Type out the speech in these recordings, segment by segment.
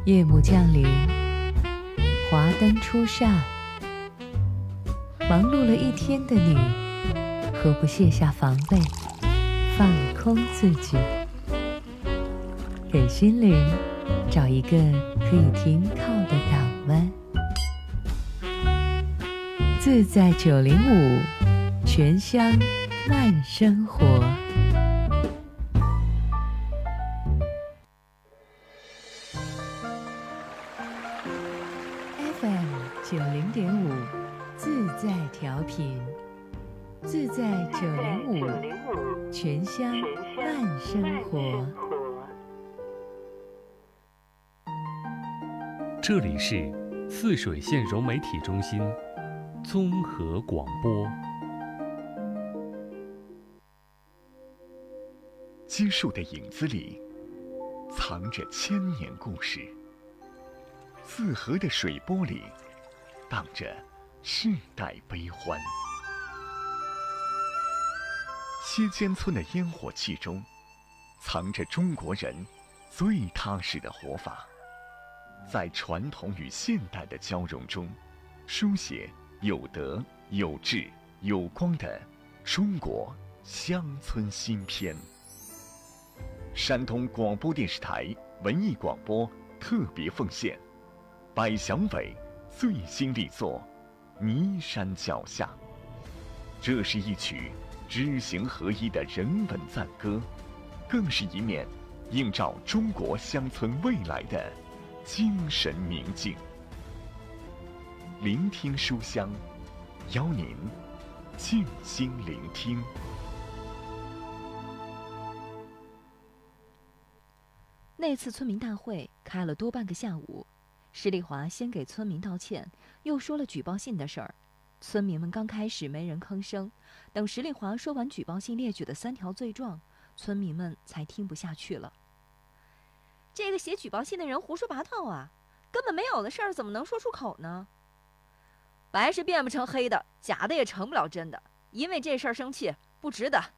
夜幕降临，华灯初上，忙碌了一天的你，何不卸下防备，放空自己，给心灵找一个可以停靠的港湾。自在905，全乡慢生活。FM90.5，自在调频，自在905，全乡慢生活。 这里是泗水县融媒体中心综合广播。 基树的影子里藏着千年故事，泗河的水波里荡着世代悲欢。歇间村的烟火气中藏着中国人最踏实的活法，在传统与现代的交融中，书写有德有志有光的中国乡村新篇。山东广播电视台文艺广播特别奉献百祥伟最新力作《泥山脚下》。这是一曲知行合一的人文赞歌，更是一面映照中国乡村未来的精神明镜。聆听书香，邀您静心聆听。 那次村民大会开了多半个下午，施丽华先给村民道歉，又说了举报信的事儿。村民们刚开始没人吭声，等施丽华说完举报信列举的3条罪状，村民们才听不下去了。这个写举报信的人胡说八道啊，根本没有的事儿怎么能说出口呢？白是变不成黑的，假的也成不了真的，因为这事儿生气不值得。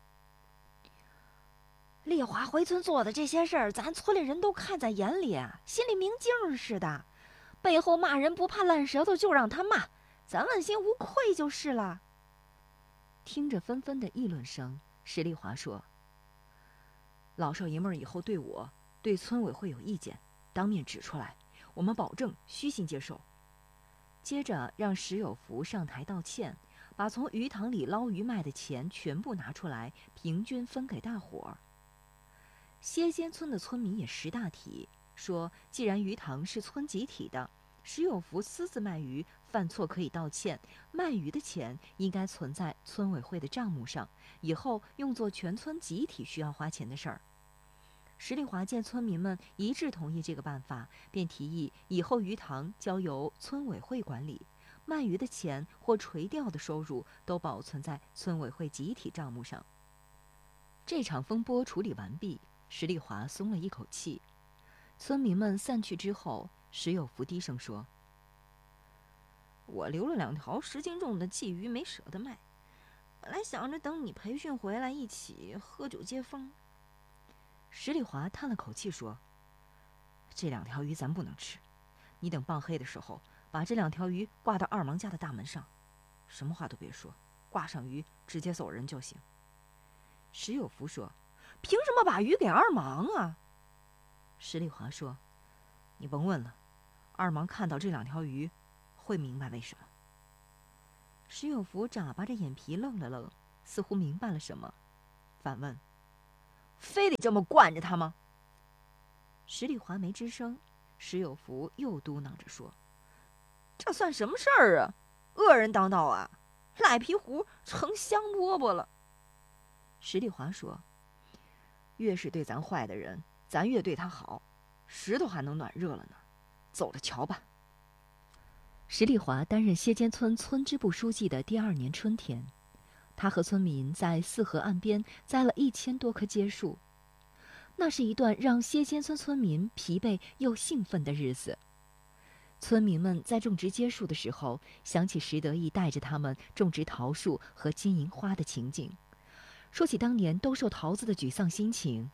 丽华回村做的这些事儿，咱村里人都看在眼里，心里明镜似的。背后骂人不怕烂舌头就让他骂，咱问心无愧就是了。 听着纷纷的议论声，施丽华说：“ 老少爷们儿以后对我、对村委会有意见，当面指出来，我们保证虚心接受。” 接着让石有福上台道歉，把从鱼塘里捞鱼卖的钱全部拿出来，平均分给大伙儿。歇间村的村民也识大体，说既然鱼塘是村集体的，石有福私自卖鱼犯错可以道歉，卖鱼的钱应该存在村委会的账目上，以后用作全村集体需要花钱的事儿。施丽华见村民们一致同意这个办法，便提议以后鱼塘交由村委会管理，卖鱼的钱或垂钓的收入都保存在村委会集体账目上。这场风波处理完毕，施丽华松了一口气。村民们散去之后，石有福低声说：“ 我留了2条10斤重的鲫鱼没舍得卖，本来想着等你培训回来一起喝酒接风。” 施丽华叹了口气说：“ 这2条鱼咱不能吃，你等傍黑的时候把这2条鱼挂到二毛家的大门上，什么话都别说，挂上鱼直接走人就行。” 石有福说：“ 凭什么把鱼给二毛啊？” 施丽华说：“你甭问了，二毛看到这2条鱼，会明白为什么。” 石有福眨巴着眼皮愣了愣，似乎明白了什么，反问：“ 非得这么惯着他吗？” 施丽华没吱声，石有福又嘟囔着说：“ 这算什么事儿啊？恶人当道啊，赖皮糊成香饽饽了。” 施丽华说：“ 越是对咱坏的人，咱越对他好，石头还能暖热了呢。走着瞧吧。” 石丽华担任歇间村村支部书记的第2年春天，他和村民在泗河岸边栽了1000多棵街树。那是一段让歇间村村民疲惫又兴奋的日子。村民们在种植街树的时候，想起石得意带着他们种植桃树和金银花的情景，说起当年兜售桃子的沮丧心情，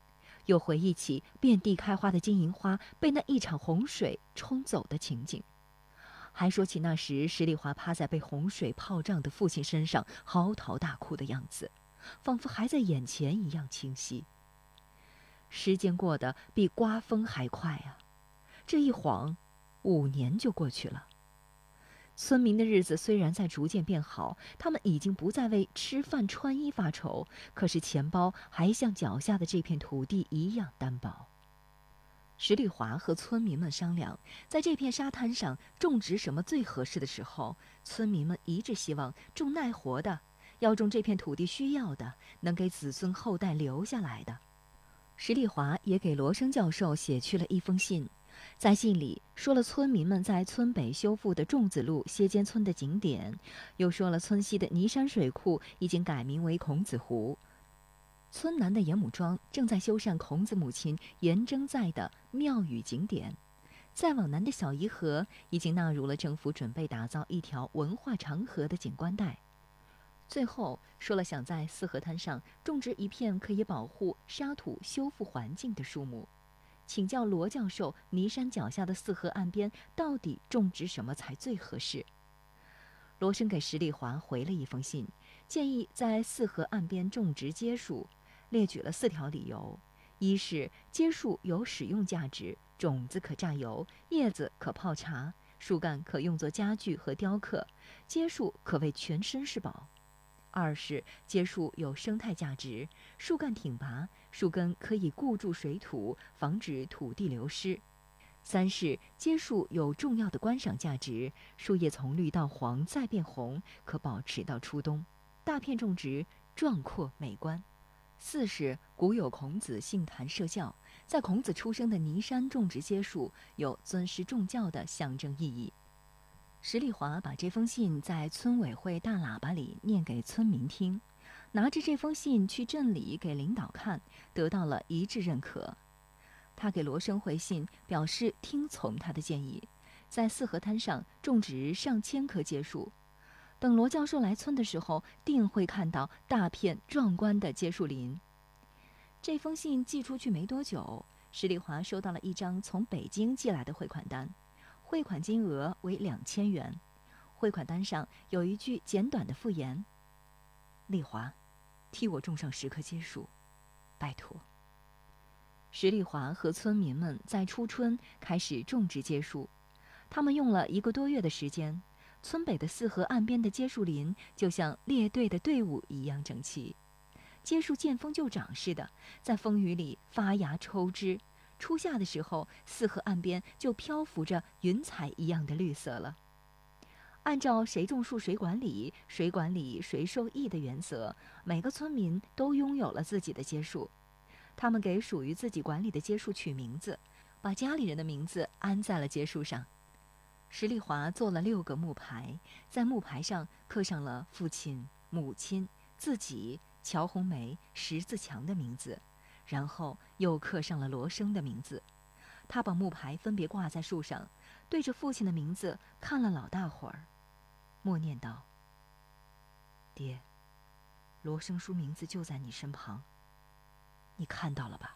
又回忆起遍地开花的金银花被那一场洪水冲走的情景，还说起那时石丽华趴在被洪水泡胀的父亲身上嚎啕大哭的样子，仿佛还在眼前一样清晰。时间过得比刮风还快啊！这一晃，5年就过去了。村民的日子虽然在逐渐变好，他们已经不再为吃饭穿衣发愁，可是钱包还像脚下的这片土地一样单薄。石丽华和村民们商量，在这片沙滩上种植什么最合适的时候，村民们一致希望种耐活的，要种这片土地需要的，能给子孙后代留下来的。石丽华也给罗生教授写去了一封信，在信里说了村民们在村北修复的仲子路歇间村的景点，又说了村西的尼山水库已经改名为孔子湖，村南的严母庄正在修缮孔子母亲颜征在的庙宇景点，再往南的小沂河已经纳入了政府准备打造一条文化长河的景观带。最后说了想在四河滩上种植一片可以保护沙土修复环境的树木，请教罗教授尼山脚下的四河岸边到底种植什么才最合适。罗生给石丽华回了一封信，建议在四河岸边种植秸树，列举了4条理由：一是秸树有使用价值，种子可榨油，叶子可泡茶，树干可用作家具和雕刻，秸树可谓全身是宝；二是秸树有生态价值，树干挺拔，树根可以固住水土，防止土地流失；三是秸树有重要的观赏价值，树叶从绿到黄再变红，可保持到初冬，大片种植壮阔美观；四是古有孔子杏坛设教，在孔子出生的尼山种植秸树，有尊师重教的象征意义。石丽华把这封信在村委会大喇叭里念给村民听，拿着这封信去镇里给领导看，得到了一致认可。他给罗生回信，表示听从他的建议，在四河滩上种植上千棵秸树。等罗教授来村的时候，定会看到大片壮观的秸树林。这封信寄出去没多久，石丽华收到了一张从北京寄来的汇款单，汇款金额为2000元。汇款单上有一句简短的附言：丽华，替我种上10棵秸树，拜托。石丽华和村民们在初春开始种植秸树，他们用了1个多月的时间，村北的四河岸边的秸树林就像列队的队伍一样整齐，秸树见风就长似的，在风雨里发芽抽枝，初夏的时候，四河岸边就漂浮着云彩一样的绿色了。按照谁种树谁管理，谁管理谁受益的原则，每个村民都拥有了自己的秸树。他们给属于自己管理的秸树取名字，把家里人的名字安在了秸树上。石丽华做了6个木牌，在木牌上刻上了父亲、母亲、自己、乔红梅、石自强的名字，然后又刻上了罗生的名字。他把木牌分别挂在树上，对着父亲的名字看了老大会儿，默念道：爹，罗生叔名字就在你身旁，你看到了吧？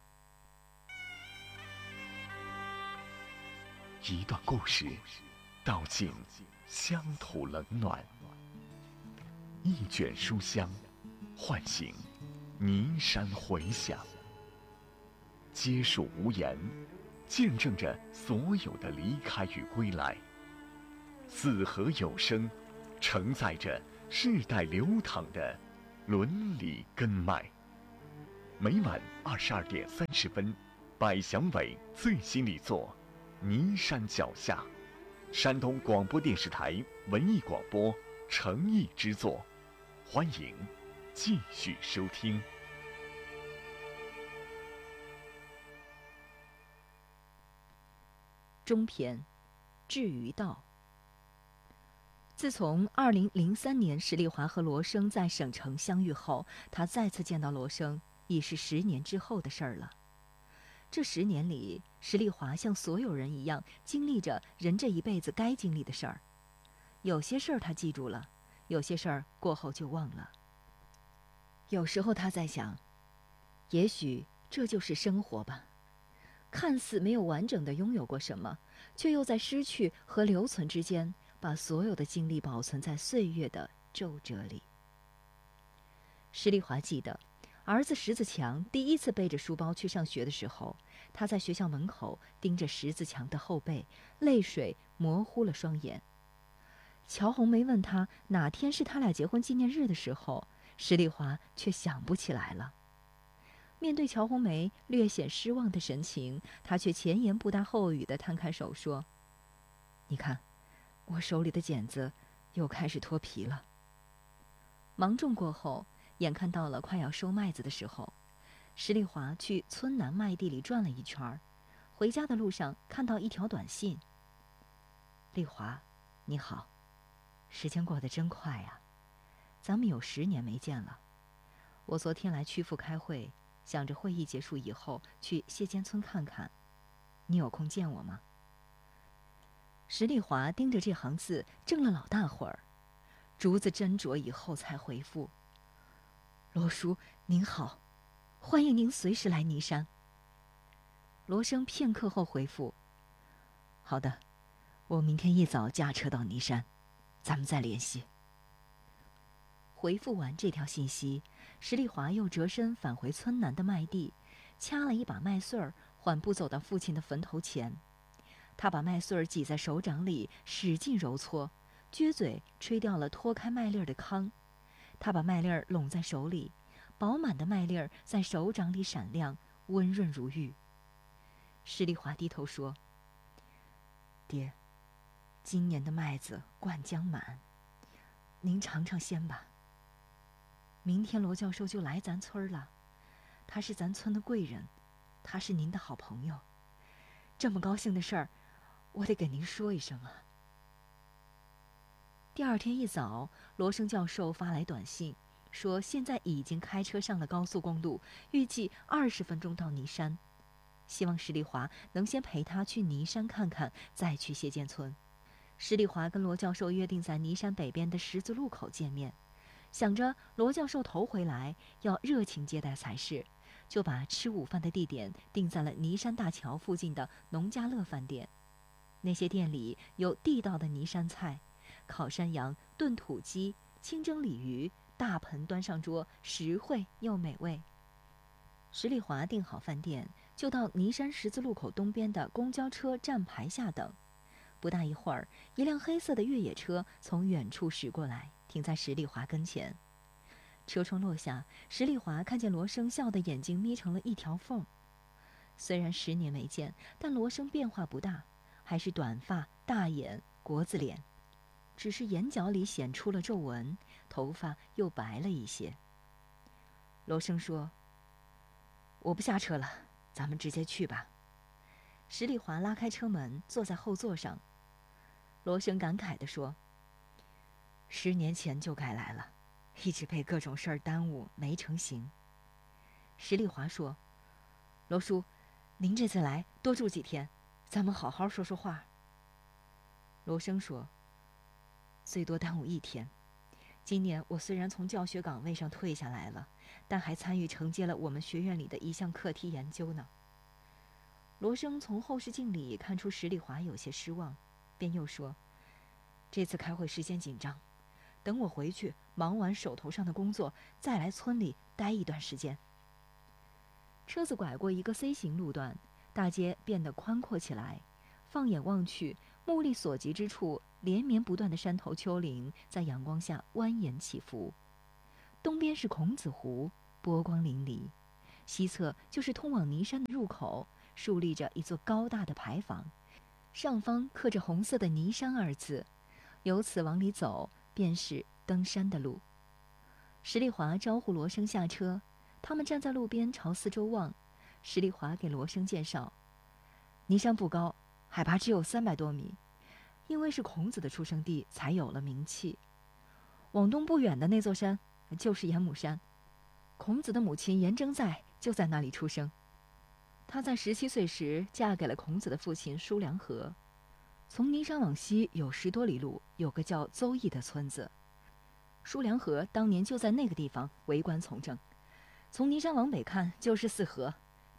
一段故事，道尽乡土冷暖；一卷书香，唤醒尼山回响。皆属无言，见证着所有的离开与归来。四河有声，承载着世代流淌的伦理根脉。每晚22点30分，百祥伟最新力作《尼山脚下》，山东广播电视台文艺广播诚意之作，欢迎继续收听。 中篇，至于道。自从2003年石丽华和罗生在省城相遇后，他再次见到罗生已是10年之后的事儿了。这10年里，石丽华像所有人一样经历着人这一辈子该经历的事儿。有些事儿他记住了，有些事儿过后就忘了。有时候他在想，也许这就是生活吧。看似没有完整的拥有过什么，却又在失去和留存之间，把所有的经历保存在岁月的皱褶里。石丽华记得，儿子石子强第一次背着书包去上学的时候，他在学校门口盯着石子强的后背，泪水模糊了双眼。乔红梅问他哪天是他俩结婚纪念日的时候，石丽华却想不起来了。面对乔红梅略显失望的神情，他却前言不搭后语地摊开手说：“你看，我手里的茧子又开始脱皮了。”芒种过后，眼看到了快要收麦子的时候，石丽华去村南麦地里转了一圈，回家的路上看到一条短信：“丽华，你好，时间过得真快呀，咱们有10年没见了。我昨天来曲阜开会，想着会议结束以后去谢间村看看，你有空见我吗？”石丽华盯着这行字怔了老大会儿，竹子斟酌以后才回复：“罗叔您好，欢迎您随时来尼山。”罗生片刻后回复：“好的，我明天一早驾车到尼山，咱们再联系。”回复完这条信息，石丽华又折身返回村南的麦地，掐了一把麦穗儿，缓步走到父亲的坟头前。他把麦穗儿挤在手掌里，使劲揉搓，撅嘴吹掉了脱开麦粒儿的糠。他把麦粒儿拢在手里，饱满的麦粒儿在手掌里闪亮，温润如玉。石丽华低头说：“爹，今年的麦子灌浆满，您尝尝鲜吧。明天罗教授就来咱村了，他是咱村的贵人，他是您的好朋友。这么高兴的事儿，我得给您说一声啊。”第二天一早，罗生教授发来短信，说现在已经开车上了高速公路，预计20分钟到尼山，希望石丽华能先陪他去尼山看看，再去谢间村。石丽华跟罗教授约定在尼山北边的十字路口见面，想着罗教授头回来要热情接待才是，就把吃午饭的地点定在了尼山大桥附近的农家乐饭店。那些店里有地道的尼山菜，烤山羊、炖土鸡、清蒸鲤鱼，大盆端上桌，实惠又美味。石丽华订好饭店，就到尼山十字路口东边的公交车站牌下等。不大一会儿，一辆黑色的越野车从远处驶过来，停在石丽华跟前。车窗落下，石丽华看见罗生笑的眼睛眯成了一条缝。虽然10年没见，但罗生变化不大，还是短发、大眼、国字脸，只是眼角里显出了皱纹，头发又白了一些。罗生说：“我不下车了，咱们直接去吧。”石丽华拉开车门，坐在后座上。罗生感慨地说：“10年前就该来了，一直被各种事儿耽误，没成行。”石丽华说：“罗叔，您这次来多住几天，咱们好好说说话。”罗生说：“最多耽误1天。今年我虽然从教学岗位上退下来了，但还参与承接了我们学院里的一项课题研究呢。”罗生从后视镜里看出石丽华有些失望，便又说：“这次开会时间紧张，等我回去忙完手头上的工作，再来村里待一段时间。”车子拐过一个 C 型路段，大街变得宽阔起来。放眼望去，目力所及之处，连绵不断的山头丘陵在阳光下蜿蜒起伏。东边是孔子湖，波光粼粼；西侧就是通往尼山的入口，竖立着一座高大的牌坊，上方刻着红色的尼山2字。由此往里走，便是登山的路。石丽华招呼罗生下车，他们站在路边朝四周望。石丽华给罗生介绍：“尼山不高，海拔只有300多米，因为是孔子的出生地，才有了名气。往东不远的那座山就是严母山，孔子的母亲严征在就在那里出生。她在17岁时嫁给了孔子的父亲叔良和。从尼山往西有10多里路，有个叫邹邑的村子，叔良和当年就在那个地方为官从政。从尼山往北看就是4河，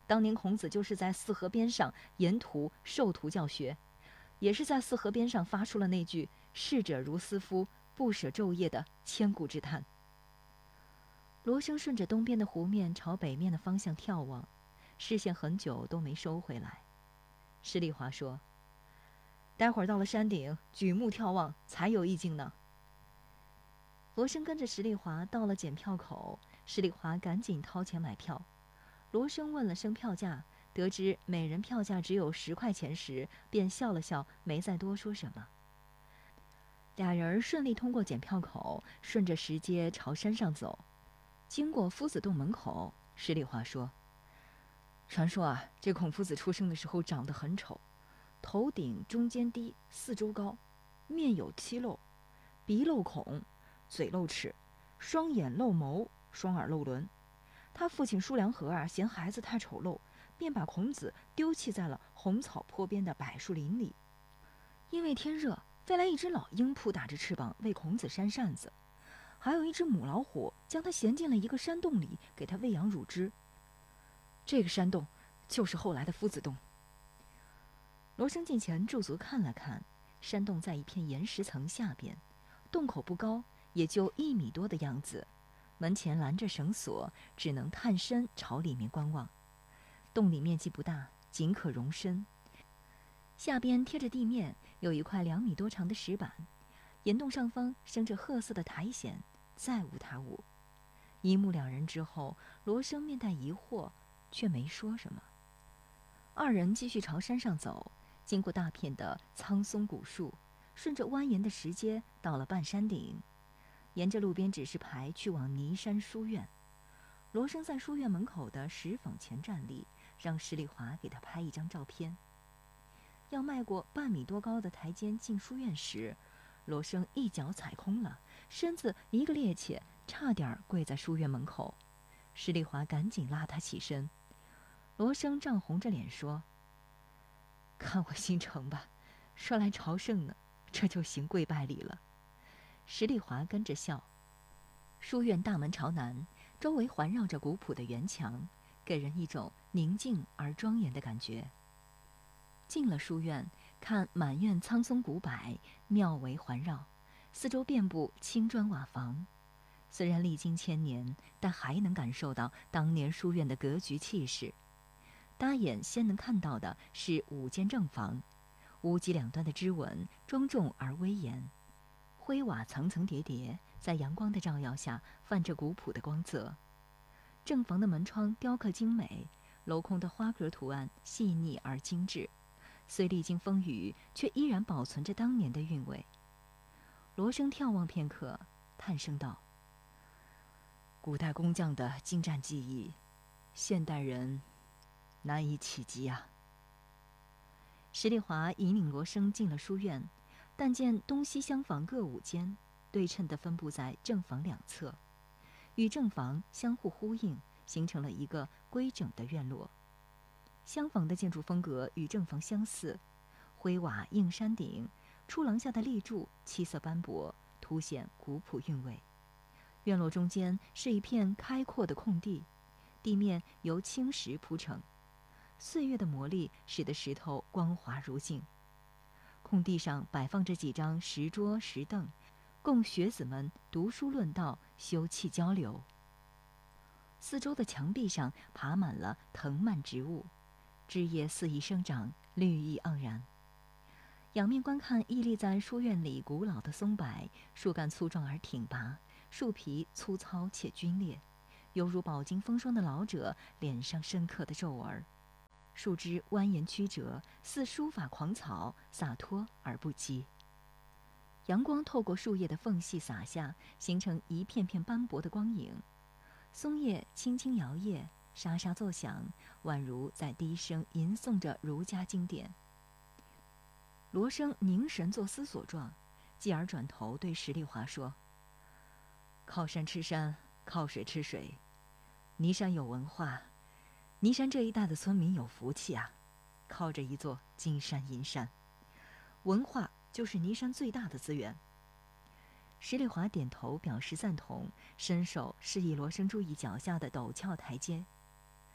当年孔子就是在泗河边上沿途授徒教学，也是在泗河边上发出了那句“逝者如斯夫，不舍昼夜”的千古之叹。罗生顺着东边的湖面朝北面的方向眺望，视线很久都没收回来。施丽华说：“待会儿到了山顶，举目眺望才有意境呢。”罗生跟着施丽华到了检票口，施丽华赶紧掏钱买票。罗生问了声票价，得知每人票价只有10块钱时，便笑了笑，没再多说什么。俩人顺利通过检票口，顺着石阶朝山上走。经过夫子洞门口，施丽华说：“传说啊，这孔夫子出生的时候长得很丑，头顶中间低，四周高，面有7漏，鼻漏孔，嘴漏齿，双眼漏眸，双耳漏轮。他父亲叔良和啊，嫌孩子太丑陋，便把孔子丢弃在了红草坡边的柏树林里。因为天热，飞来一只老鹰，扑打着翅膀为孔子扇扇子，还有一只母老虎将他衔进了一个山洞里，给他喂养乳汁。这个山洞就是后来的夫子洞。”罗生近前驻足看了看，山洞在一片岩石层下边，洞口不高，也就1米多的样子。门前拦着绳索，只能探身朝里面观望。洞里面积不大，仅可容身。下边贴着地面有一块2米多长的石板，岩洞上方生着褐色的苔藓，再无他物。一目了然之后，罗生面带疑惑，却没说什么。二人继续朝山上走，经过大片的苍松古树，顺着蜿蜒的石阶到了半山顶。沿着路边指示牌去往尼山书院。罗生在书院门口的石舫前站立，让施丽华给他拍一张照片。要迈过半米多高的台阶进书院时，罗生一脚踩空了，身子一个趔趄，差点跪在书院门口。施丽华赶紧拉他起身。罗生涨红着脸说：“看我心诚吧，说来朝圣呢，这就行跪拜礼了。”施丽华跟着笑。书院大门朝南，周围环绕着古朴的圆墙，给人一种宁静而庄严的感觉。进了书院，看满院苍松古柏，庙围环绕，四周遍布青砖瓦房。虽然历经1000年，但还能感受到当年书院的格局气势。搭眼先能看到的是5间正房，屋脊两端的支纹庄重而威严。灰瓦层层叠叠，在阳光的照耀下泛着古朴的光泽。正房的门窗雕刻精美，镂空的花格图案细腻而精致，虽历经风雨，却依然保存着当年的韵味。罗生眺望片刻，叹声道：“古代工匠的精湛技艺，现代人难以企及啊。”施丽华引领罗生进了书院，但见东西厢房各5间，对称地分布在正房两侧，与正房相互呼应，形成了一个规整的院落。厢房的建筑风格与正房相似，灰瓦硬山顶，出廊下的立柱七色斑驳，凸显古朴韵味。院落中间是一片开阔的空地，地面由青石铺成，岁月的磨砺使得石头光滑如镜。空地上摆放着几张石桌石凳，供学子们读书论道、休憩交流。四周的墙壁上爬满了藤蔓植物，枝叶肆意生长，绿意盎然。仰面观看屹立在书院里古老的松柏，树干粗壮而挺拔，树皮粗糙且皲裂，犹如饱经风霜的老者脸上深刻的皱纹。树枝蜿蜒曲折，似书法狂草，洒脱而不羁。阳光透过树叶的缝隙洒下，形成一片片斑驳的光影。松叶轻轻摇曳，沙沙作响，宛如在低声吟诵着儒家经典。罗生凝神作思索状，继而转头对施丽华说：“靠山吃山，靠水吃水，尼山有文化。尼山这一带的村民有福气啊，靠着一座金山银山，文化就是尼山最大的资源。”施丽华点头表示赞同，伸手示意罗生注意脚下的陡峭台阶。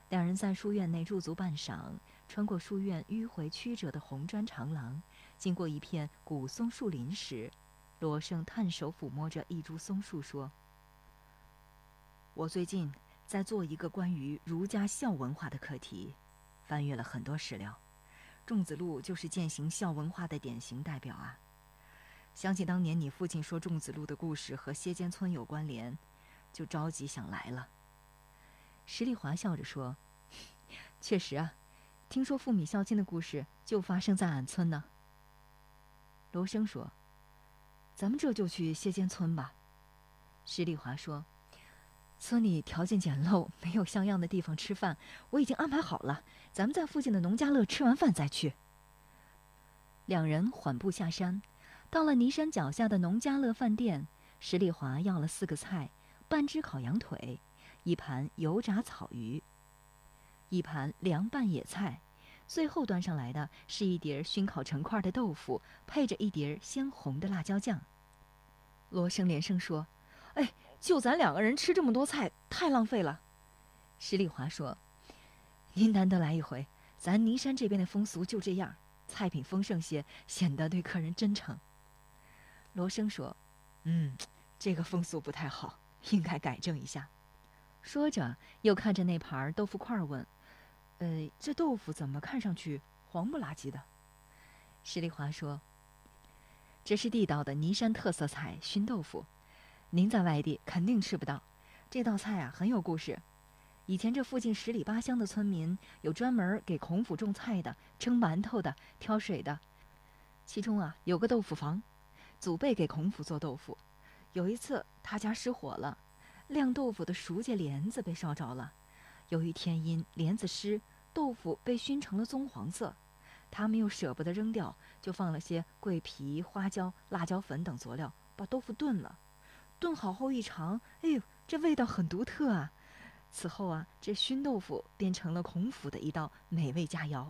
两人在书院内驻足半晌，穿过书院迂回曲折的红砖长廊，经过一片古松树林时，罗生探手抚摸着一株松树说：“我最近在做一个关于儒家孝文化的课题，翻阅了很多史料，仲子路就是践行孝文化的典型代表啊。想起当年你父亲说仲子路的故事和歇间村有关联，就着急想来了。”石丽华笑着说：“确实啊，听说父米孝亲的故事就发生在俺村呢。”罗生说：“咱们这就去歇间村吧。”石丽华说：“村里条件简陋，没有像样的地方吃饭，我已经安排好了，咱们在附近的农家乐吃完饭再去。”两人缓步下山，到了泥山脚下的农家乐饭店，石丽华要了4个菜，半只烤羊腿，一盘油炸草鱼，一盘凉拌野菜，最后端上来的是一碟熏烤成块的豆腐，配着一碟鲜红的辣椒酱。罗生连声说：“哎，就咱2个人吃这么多菜，太浪费了。”石丽华说：“您难得来一回，咱泥山这边的风俗就这样，菜品丰盛些，显得对客人真诚。”罗生说：“这个风俗不太好，应该改正一下。”说着，又看着那盘豆腐块问：“这豆腐怎么看上去黄不拉几的？”石丽华说：“这是地道的泥山特色菜熏豆腐，您在外地肯定吃不到。这道菜啊很有故事。以前这附近10里8乡的村民有专门给孔府种菜的、蒸馒头的、挑水的，其中啊有个豆腐房，祖辈给孔府做豆腐。有一次他家失火了，晾豆腐的熟秸帘子被烧着了。由于天阴，帘子湿，豆腐被熏成了棕黄色。他们又舍不得扔掉，就放了些桂皮、花椒、辣椒粉等佐料，把豆腐炖了。炖好后一尝，哎呦，这味道很独特啊！此后啊，这熏豆腐变成了孔府的一道美味佳肴。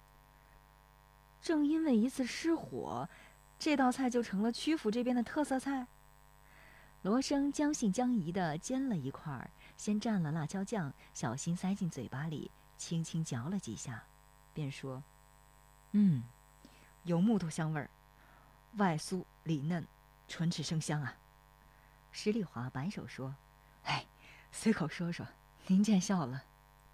正因为一次失火，这道菜就成了曲阜这边的特色菜。罗生将信将疑地煎了一块，先蘸了辣椒酱，小心塞进嘴巴里，轻轻嚼了几下，便说：“有木头香味儿，外酥里嫩，唇齿生香啊。”石丽华摆手说：“哎，随口说说，您见笑了。”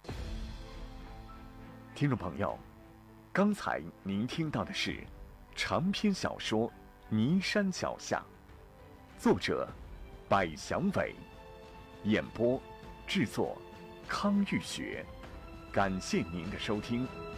听众朋友，刚才您听到的是长篇小说《泥山脚下》，作者百祥伟，演播制作康玉雪。感谢您的收听。